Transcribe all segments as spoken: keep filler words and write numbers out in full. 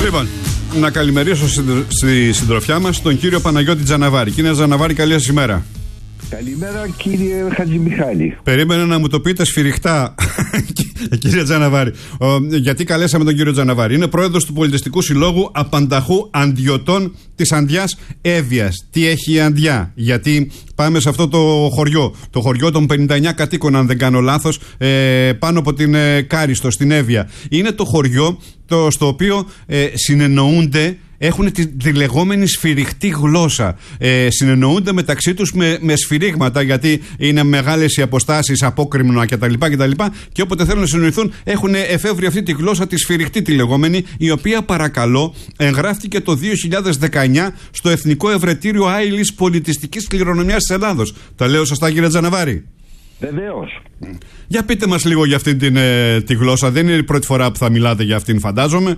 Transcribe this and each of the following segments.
Λοιπόν, να καλημερίσω στη συντροφιά μας τον κύριο Παναγιώτη Τζαναβάρη. Κύριε Τζαναβάρη, καλή σας ημέρα. Καλημέρα, κύριε Χατζημιχάλη. Περίμενα να μου το πείτε σφυριχτά, κύριε Τζαναβάρη. Ο, γιατί καλέσαμε τον κύριο Τζαναβάρη. Είναι πρόεδρος του Πολιτιστικού Συλλόγου Απανταχού Αντιωτών της Ανδιάς Εύβοιας. Τι έχει η Ανδιά? Γιατί πάμε σε αυτό το χωριό. Το χωριό των πενήντα εννέα κατοίκων, αν δεν κάνω λάθος, ε, πάνω από την ε, Κάριστο, στην Εύβοια. Είναι το χωριό το, στο οποίο ε, συνεννοούνται. Έχουν τη, τη λεγόμενη σφυριχτή γλώσσα. Ε, συνεννοούνται μεταξύ τους με, με σφυρίγματα, γιατί είναι μεγάλες οι αποστάσεις, απόκρημνα κτλ. κτλ. Και όποτε θέλουν να συνοηθούν, έχουν εφεύρει αυτή τη γλώσσα, τη σφυριχτή τη λεγόμενη, η οποία, παρακαλώ, εγγράφτηκε το δύο χιλιάδες δεκαεννιά στο Εθνικό Ευρετήριο Άειλης Πολιτιστικής Κληρονομιάς της Ελλάδος. Τα λέω σωστά, κύριε Τζαναβάρη? Βεβαίως. Για πείτε μας λίγο για αυτή την, ε, τη γλώσσα. Δεν είναι η πρώτη φορά που θα μιλάτε για αυτήν, φαντάζομαι.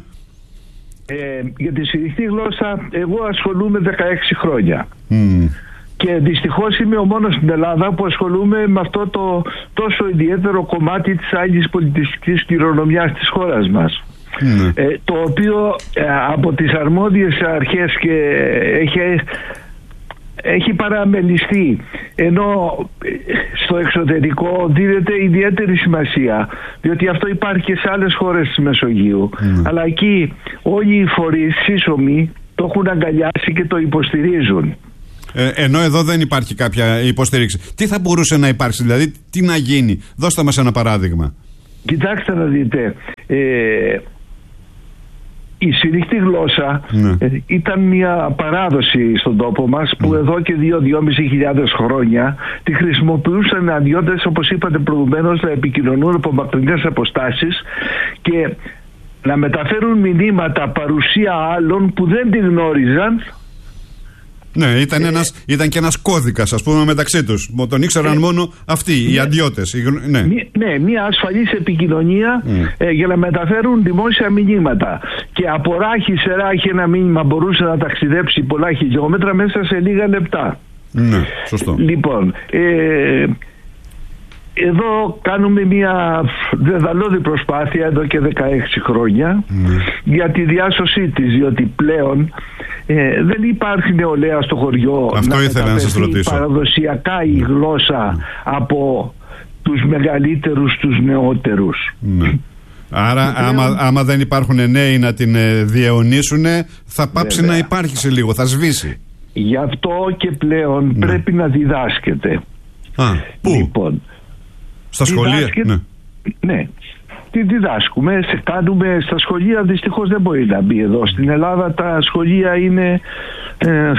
Ε, για τη σφυριχτή γλώσσα εγώ ασχολούμαι δεκαέξι χρόνια. Mm. Και δυστυχώς είμαι ο μόνος στην Ελλάδα που ασχολούμαι με αυτό το τόσο ιδιαίτερο κομμάτι της άειλης πολιτιστικής κληρονομιάς της χώρας μας. Mm. Ε, το οποίο ε, από τις αρμόδιες αρχές και έχει, έχει παραμελιστεί, ενώ στο εξωτερικό δίνεται ιδιαίτερη σημασία, διότι αυτό υπάρχει και σε άλλες χώρες της Μεσογείου. Mm. Αλλά εκεί όλοι οι φορείς σύσσωμοι το έχουν αγκαλιάσει και το υποστηρίζουν. Ε, ενώ εδώ δεν υπάρχει κάποια υποστήριξη. Τι θα μπορούσε να υπάρξει, δηλαδή, τι να γίνει? Δώστε μας ένα παράδειγμα. Κοιτάξτε να δείτε. Ε, Η σφυριχτή γλώσσα ναι. ε, ήταν μια παράδοση στον τόπο μας που mm. εδώ και δύο-δυόμισι χιλιάδες χρόνια τη χρησιμοποιούσαν οι αντιώτες, όπως είπατε προηγουμένως, να επικοινωνούν από μακρινές αποστάσεις και να μεταφέρουν μηνύματα, παρουσία άλλων που δεν τη γνώριζαν. Ναι, ήταν, ε, ένας, ήταν και ένας κώδικας, ας πούμε, μεταξύ τους. Τον ήξεραν ε, μόνο αυτοί, ναι, οι αντιώτες. Ναι. ναι, μια ασφαλής επικοινωνία mm. ε, για να μεταφέρουν δημόσια μηνύματα. Και από ράχη σε ράχη ένα μήνυμα μπορούσε να ταξιδέψει πολλά χιλιόμετρα μέσα σε λίγα λεπτά. Ναι, σωστό. Λοιπόν, ε, εδώ κάνουμε μια δεδαλώδη προσπάθεια εδώ και δεκαέξι χρόνια mm. για τη διάσωσή της, διότι πλέον ε, δεν υπάρχει νεολαία στο χωριό. Αυτό να ήθελα να σας ρωτήσω. Παραδοσιακά η γλώσσα mm. από τους μεγαλύτερους τους νεότερους. Mm. Άρα άμα, άμα δεν υπάρχουν νέοι να την ε, διαιωνίσουν, θα πάψει Βέβαια. να υπάρχει σε λίγο, θα σβήσει. Γι' αυτό και πλέον mm. πρέπει να διδάσκεται. Α, πού? Λοιπόν, στα σχολεία? Ναι. ναι. Τι διδάσκουμε, σε κάνουμε στα σχολεία, δυστυχώς δεν μπορεί να μπει εδώ. Στην Ελλάδα τα σχολεία είναι ε,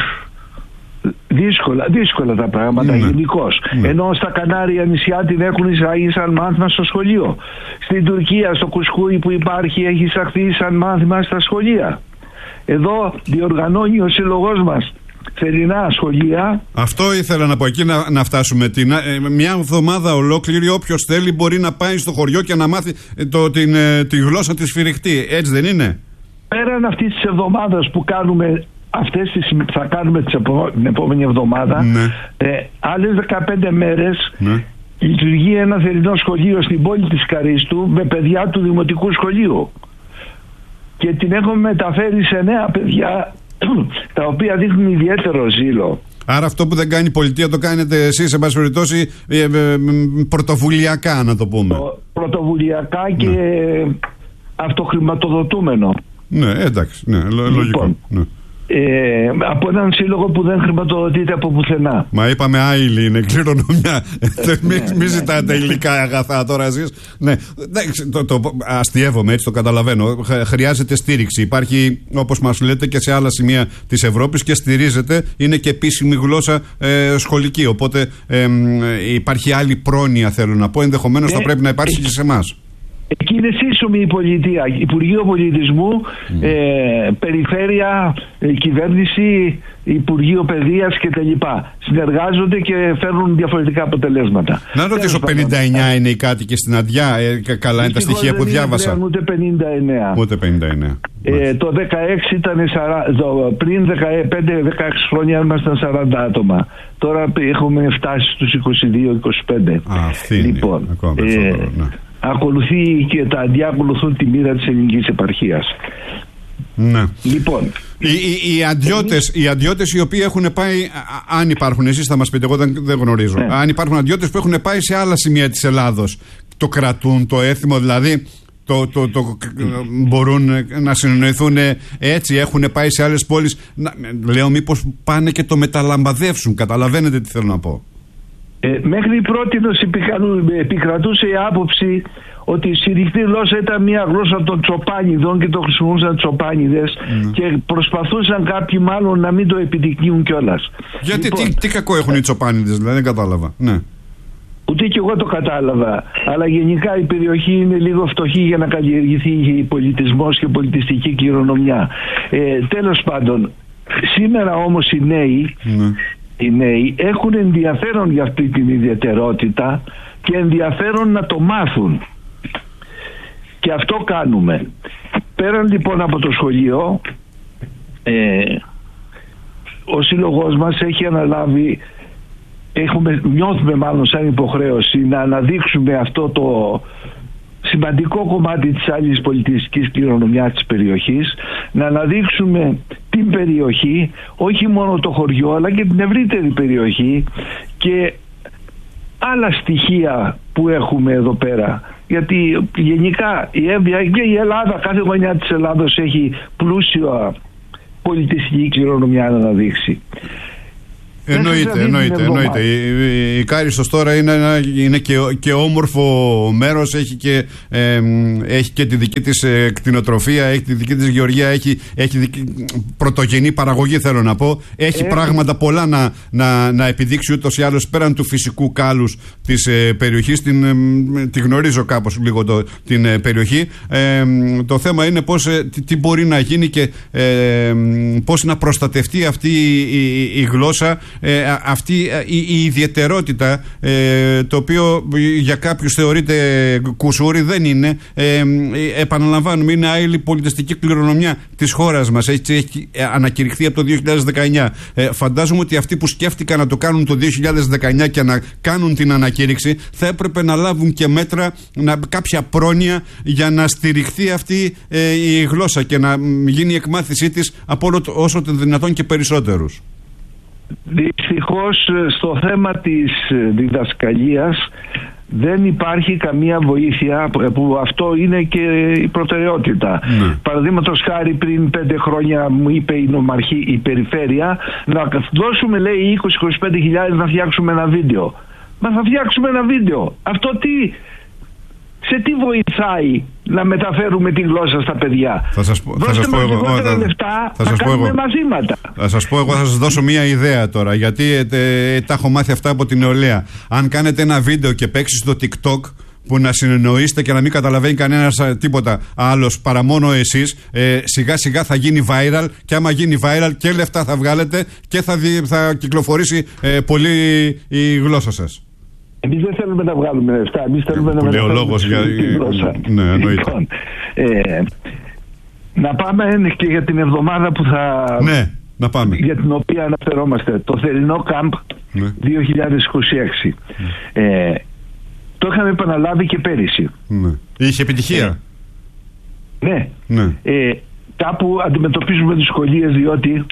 δύσκολα, δύσκολα τα πράγματα, ναι, γενικώς. Ναι. Ενώ στα Κανάρια νησιά την έχουν εισαγεί σαν μάθημα στο σχολείο. Στην Τουρκία, στο Κουσκούι που υπάρχει, έχει εισαχθεί σαν μάθημα στα σχολεία. Εδώ διοργανώνει ο σύλλογός μας θερινά σχολεία. Αυτό ήθελα να πω, εκεί να, να φτάσουμε. Την, ε, μια εβδομάδα ολόκληρη όποιος θέλει μπορεί να πάει στο χωριό και να μάθει το, την, ε, τη γλώσσα της σφυριχτή. Έτσι δεν είναι? Πέραν αυτής της εβδομάδας που κάνουμε, αυτές τις, θα κάνουμε τις επο, την επόμενη εβδομάδα, ναι, ε, άλλες δεκαπέντε μέρες, ναι, λειτουργεί ένα θερινό σχολείο στην πόλη της Καρίστου με παιδιά του δημοτικού σχολείου. Και την έχουμε μεταφέρει σε νέα παιδιά τα οποία δείχνουν ιδιαίτερο ζήλο. Άρα αυτό που δεν κάνει η πολιτεία το κάνετε εσείς, εν πάση περιπτώσει, ε, ε, πρωτοβουλιακά, να το πούμε. Πρωτοβουλιακά και ναι, αυτοχρηματοδοτούμενο. Ναι, εντάξει, ναι, λογικό. Λοιπόν, ναι. Ε, από έναν σύλλογο που δεν χρηματοδοτείται από πουθενά. Μα είπαμε άειλη, είναι κληρονομιά. Ε, Μην ναι, μη ναι, ζητάτε ναι, υλικά αγαθά τώρα εσείς. Ναι, το, το, αστειεύομαι, έτσι το καταλαβαίνω. Χρειάζεται στήριξη. Υπάρχει, όπως μας λέτε, και σε άλλα σημεία της Ευρώπης και στηρίζεται. Είναι και επίσημη γλώσσα ε, σχολική. Οπότε ε, ε, υπάρχει άλλη πρόνοια, θέλω να πω. Ενδεχομένως ε, θα πρέπει να υπάρξει ε, και σε εμάς. Εκεί είναι σύσσωμη η πολιτεία, Υπουργείο Πολιτισμού, mm. ε, Περιφέρεια, ε, Κυβέρνηση, Υπουργείο Παιδείας κτλ. Συνεργάζονται και φέρνουν διαφορετικά αποτελέσματα. Να ρωτήσω, πενήντα εννέα είναι οι κάτοικοι στην Ανδιά? Ε, καλά είναι τα στοιχεία που διάβασα? Δεν ούτε πενήντα εννέα. Ούτε πενήντα εννέα. Ε, το δεκαέξι ήταν σαράντα, πριν δεκαπέντε δεκαέξι χρόνια ήμασταν σαράντα άτομα. Τώρα έχουμε φτάσει στους είκοσι δύο είκοσι πέντε. Α, αυτή είναι. Λοιπόν, ακόμα περισσότερο, ναι. Ακολουθεί και τα αντιά ακολουθούν τη μοίρα της ελληνικής επαρχίας. Ναι. Λοιπόν, οι, οι, οι, αντιώτες, οι αντιώτες οι οποίοι έχουν πάει, αν υπάρχουν, εσείς θα μας πείτε, εγώ δεν, δεν γνωρίζω, ναι. αν υπάρχουν αντιώτες που έχουν πάει σε άλλα σημεία της Ελλάδος, το κρατούν το έθιμο, δηλαδή το, το, το, το μπορούν να συνεννοηθούν έτσι, έχουν πάει σε άλλες πόλεις, να, λέω μήπως πάνε και το μεταλαμπαδεύσουν, καταλαβαίνετε τι θέλω να πω. Ε, μέχρι πρώτη επικρατούσε η άποψη ότι η συρρηχτή γλώσσα ήταν μια γλώσσα των τσοπάνιδων και το χρησιμοποιούσαν τσοπάνιδες mm. και προσπαθούσαν κάποιοι μάλλον να μην το επιδεικνύουν κιόλας. Γιατί λοιπόν, τι, τι κακό έχουν οι τσοπάνιδες, δηλαδή δεν κατάλαβα. Ναι. Ούτε κι εγώ το κατάλαβα, αλλά γενικά η περιοχή είναι λίγο φτωχή για να καλλιεργηθεί πολιτισμός και πολιτιστική κληρονομιά. Ε, τέλος πάντων, σήμερα όμως οι νέοι, mm. οι νέοι έχουν ενδιαφέρον για αυτή την ιδιαιτερότητα και ενδιαφέρον να το μάθουν. Και αυτό κάνουμε. Πέραν λοιπόν από το σχολείο, ε, ο σύλλογός μας έχει αναλάβει, έχουμε, νιώθουμε μάλλον σαν υποχρέωση να αναδείξουμε αυτό το σημαντικό κομμάτι της άλλης πολιτιστικής κληρονομιάς της περιοχής, να αναδείξουμε την περιοχή, όχι μόνο το χωριό αλλά και την ευρύτερη περιοχή και άλλα στοιχεία που έχουμε εδώ πέρα. Γιατί γενικά η Εύβοια και η Ελλάδα, κάθε γωνιά της Ελλάδος έχει πλούσια πολιτιστική κληρονομιά να αναδείξει. Εννοείται, εννοείται, εννοείται. Η, η Κάριστος τώρα είναι, ένα, είναι και, και όμορφο μέρος, έχει και, ε, έχει και τη δική της ε, κτηνοτροφία, έχει τη δική της γεωργία, έχει, έχει δική, πρωτογενή παραγωγή, θέλω να πω. Έχει ε, πράγματα πολλά να, να, να επιδείξει ούτως ή άλλως πέραν του φυσικού κάλους της ε, περιοχής. Την, ε, τη γνωρίζω κάπως λίγο το, την ε, περιοχή. Ε, το θέμα είναι πώς, ε, τι, τι μπορεί να γίνει και ε, πώς να προστατευτεί αυτή η, η, η γλώσσα. Ε, αυτή η, η ιδιαιτερότητα, ε, το οποίο για κάποιους θεωρείται κουσούρι, δεν είναι. ε, επαναλαμβάνουμε, είναι άειλη πολιτιστική κληρονομιά της χώρας μας, έτσι έχει ανακηρυχθεί από το δύο χιλιάδες δεκαεννιά. ε, φαντάζομαι ότι αυτοί που σκέφτηκαν να το κάνουν το δύο χιλιάδες δεκαεννιά και να κάνουν την ανακήρυξη θα έπρεπε να λάβουν και μέτρα, να, κάποια πρόνοια για να στηριχθεί αυτή ε, η γλώσσα και να γίνει η εκμάθησή της από όλο, όσο το δυνατόν και περισσότερους. Δυστυχώς στο θέμα της διδασκαλίας δεν υπάρχει καμία βοήθεια, που αυτό είναι και η προτεραιότητα. Mm. Παραδείγματος χάρη, πριν πέντε χρόνια μου είπε η νομαρχή, η περιφέρεια, να δώσουμε, λέει, είκοσι με είκοσι πέντε χιλιάδες να φτιάξουμε ένα βίντεο. Μα θα φτιάξουμε ένα βίντεο. Αυτό τι, σε τι βοηθάει να μεταφέρουμε τη γλώσσα στα παιδιά? Θα σας πω, θα σας πω εγώ. Θα, λεφτά, θα, θα, θα κάνουμε μαθήματα. Θα σας πω εγώ, θα σας δώσω μία ιδέα τώρα, γιατί ε, ε, τα έχω μάθει αυτά από την νεολαία. Αν κάνετε ένα βίντεο και παίξει στο TikTok, που να συνεννοείστε και να μην καταλαβαίνει κανένας τίποτα άλλος παρά μόνο εσείς, ε, σιγά σιγά θα γίνει viral, και άμα γίνει viral και λεφτά θα βγάλετε και θα, δι, θα κυκλοφορήσει ε, πολύ η γλώσσα σας. Εμείς δεν θέλουμε να βγάλουμε λεφτά, εμείς θέλουμε να μεταφέρουμε τη γλώσσα. Ναι, λοιπόν, ε, να πάμε και για την εβδομάδα που θα... Ναι, να πάμε. Για την οποία αναφερόμαστε, το θερινό κάμπ, ναι, δύο χιλιάδες είκοσι έξι. Ναι. Ε, το είχαμε επαναλάβει και πέρυσι. Ναι. Είχε επιτυχία. Ε, ναι. ναι. Ε, κάπου αντιμετωπίζουμε δυσκολίες, διότι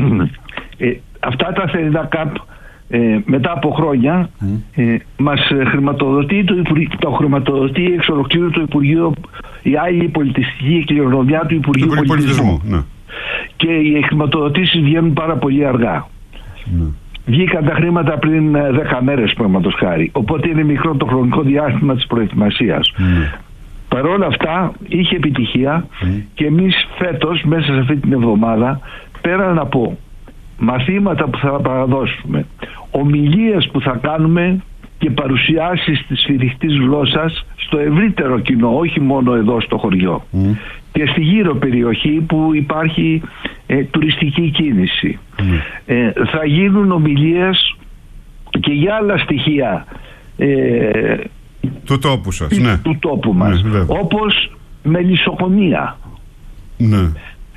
ε, αυτά τα θερινά κάμπ, Ε, μετά από χρόνια mm. ε, μας χρηματοδοτεί το, το χρηματοδοτεί εξ ολοκλήρου το Υπουργείο, η άλλη πολιτιστική κληρονομιά του Υπουργείου Πολιτισμού, Πολιτισμού ναι. Και οι χρηματοδοτήσεις βγαίνουν πάρα πολύ αργά. mm. Βγήκαν τα χρήματα πριν δέκα μέρες, πραγματος χάρη, οπότε είναι μικρό το χρονικό διάστημα της προετοιμασίας. mm. Παρ' όλα αυτά είχε επιτυχία mm. και εμείς φέτος, μέσα σε αυτή την εβδομάδα, πέραν από μαθήματα που θα παραδώσουμε, ομιλίες που θα κάνουμε και παρουσιάσεις της σφυριχτής γλώσσας στο ευρύτερο κοινό, όχι μόνο εδώ στο χωριό, mm. και στη γύρω περιοχή που υπάρχει ε, τουριστική κίνηση. Mm. Ε, θα γίνουν ομιλίες και για άλλα στοιχεία ε, του τόπου σας, ναι. του τόπου μας, ναι, όπως μελισσοκομεία. Ναι.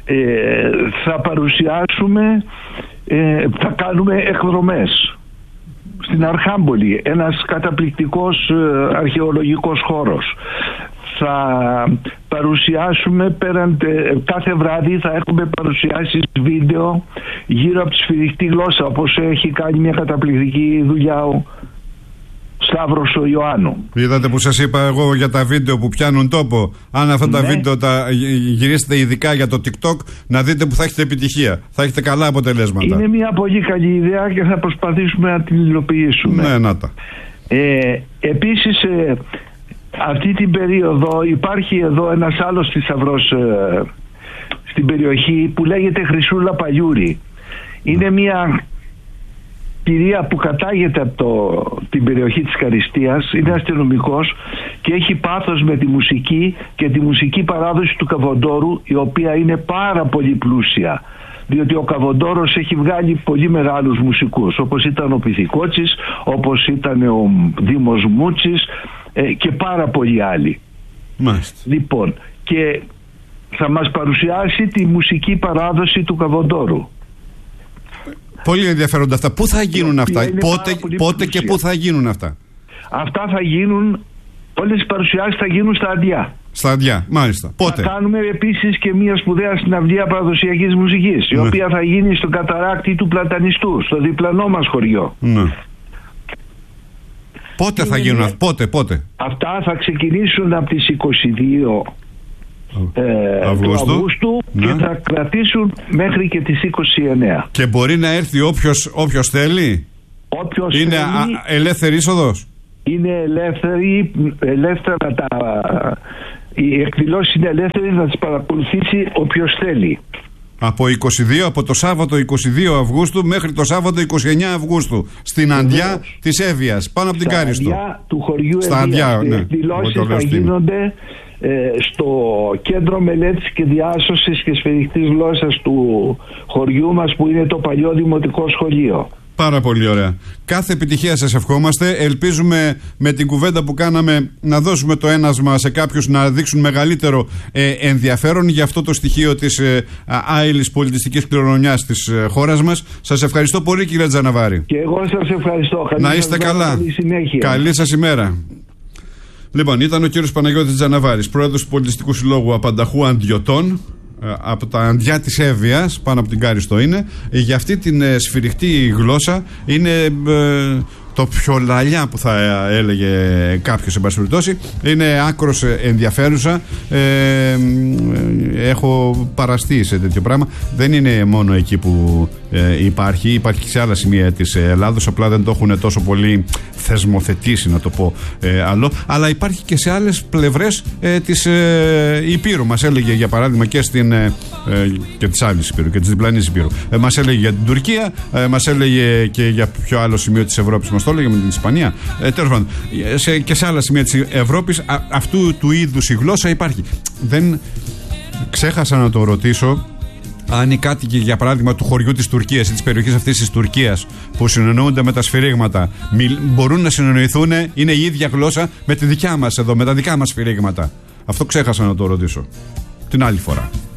Ε, θα παρουσιάσουμε, ε, θα κάνουμε εκδρομές στην Αρχάμπολη, ένας καταπληκτικός ε, αρχαιολογικός χώρος. θα παρουσιάσουμε πέραν, κάθε βράδυ θα έχουμε παρουσιάσεις βίντεο γύρω από τη σφυριχτή γλώσσα, όπως έχει κάνει μια καταπληκτική δουλειά ο Σταύρος ο Ιωάννου. Είδατε που σας είπα εγώ για τα βίντεο που πιάνουν τόπο? Αν αυτά τα ναι. βίντεο τα γυρίσετε ειδικά για το TikTok, να δείτε που θα έχετε επιτυχία, θα έχετε καλά αποτελέσματα. Είναι μια πολύ καλή ιδέα και θα προσπαθήσουμε να την υλοποιήσουμε. Ναι, να τα. Ε, επίσης ε, αυτή την περίοδο υπάρχει εδώ ένας άλλος θησαυρός ε, στην περιοχή που λέγεται Χρυσούλα Παλιούρη. Είναι μια κυρία που κατάγεται από το, την περιοχή της Καριστίας, είναι αστυνομικός και έχει πάθος με τη μουσική και τη μουσική παράδοση του Καβοντόρου, η οποία είναι πάρα πολύ πλούσια, διότι ο Καβοντόρος έχει βγάλει πολύ μεγάλους μουσικούς, όπως ήταν ο Πυθικότσης, όπως ήταν ο Δήμος Μούτσης ε, και πάρα πολλοί άλλοι. Μάλιστα. Λοιπόν, και θα μας παρουσιάσει τη μουσική παράδοση του Καβοντόρου. Πολύ ενδιαφέροντα αυτά. Πού θα γίνουν αυτά, πότε, πότε και πού θα γίνουν αυτά? Αυτά θα γίνουν, όλες οι παρουσιάσεις θα γίνουν στα Αντιά. Στα Αντιά, μάλιστα. Πότε? Θα κάνουμε επίσης και μια σπουδαία συναυλία παραδοσιακής μουσικής, η ναι. οποία θα γίνει στο καταράκτη του Πλατανιστού, στο διπλανό μας χωριό. Ναι. Πότε θα γίνουν αυτά, πότε, πότε? Αυτά θα ξεκινήσουν από τις είκοσι δύο Ε, Αυγούστου, του Αυγούστου ναι. και θα κρατήσουν μέχρι και τις είκοσι εννέα. Και μπορεί να έρθει όποιος, όποιος θέλει. Όποιος είναι θέλει, α, ελεύθερη είσοδος. Είναι ελεύθερη, ελεύθερα τα, οι εκδηλώσεις είναι ελεύθερες να τις παρακολουθήσει όποιος θέλει. Από είκοσι δύο, από το Σάββατο είκοσι δύο Αυγούστου μέχρι το Σάββατο είκοσι εννέα Αυγούστου στην Αντιά της Εύβοιας, πάνω από την Κάριστο. Στα Αντιά του χωριού Στα Εύβοιας. Ναι. Οι εκδηλώσεις θα γίνονται ε, στο Κέντρο Μελέτης και Διάσωσης και Σφυριχτής Γλώσσας του χωριού μας, που είναι το παλιό Δημοτικό Σχολείο. Πάρα πολύ ωραία. Κάθε επιτυχία σας ευχόμαστε. Ελπίζουμε με την κουβέντα που κάναμε να δώσουμε το ένασμα σε κάποιους να δείξουν μεγαλύτερο ε, ενδιαφέρον για αυτό το στοιχείο της ε, άειλης πολιτιστικής κληρονομιάς της ε, χώρας μας. Σας ευχαριστώ πολύ, κύριε Τζαναβάρη. Και εγώ σας ευχαριστώ. Καλή να είστε σας καλά. Καλή συνέχεια. Καλή σας ημέρα. Λοιπόν, ήταν ο κύριος Παναγιώτης Τζαναβάρης, πρόεδρος του Πολιτιστικού Συλλόγου Απανταχού Αντιωτών, από τα Αντιά της Εύβοιας, πάνω από την Κάριστο είναι. Για αυτή την ε, σφυριχτή γλώσσα είναι ε, το πιο λαλιά που θα έλεγε κάποιος, εν πάση περιπτώσει. Είναι άκρος ενδιαφέρουσα. ε, ε, έχω παραστεί σε τέτοιο πράγμα. Δεν είναι μόνο εκεί που ε, υπάρχει, υπάρχει και σε άλλα σημεία της Ελλάδος, απλά δεν το έχουν τόσο πολύ θεσμοθετήσει, να το πω ε, άλλο, αλλά υπάρχει και σε άλλες πλευρές ε, της ε, Υπήρου. Μας έλεγε για παράδειγμα και στην ε, και της άλλης Υπήρου και της διπλανής Υπήρου. Ε, μας έλεγε για την Τουρκία, ε, μας έλεγε και για ποιο άλλο σημείο της Ευρώπης μας το έλεγε, με την Ισπανία. Ε, τέλος πάντων, σε, και σε άλλα σημεία της Ευρώπης α, αυτού του είδους η γλώσσα υπάρχει. Δεν ξέχασα να το ρωτήσω αν οι κάτοικοι, για παράδειγμα, του χωριού της Τουρκίας ή της περιοχής αυτής της Τουρκίας που συνεννοούνται με τα σφυρίγματα, μπορούν να συνεννοηθούν, είναι η ίδια γλώσσα με τη δικιά μας εδώ, με τα δικά μας σφυρίγματα. Αυτό ξέχασα να το ρωτήσω την άλλη φορά.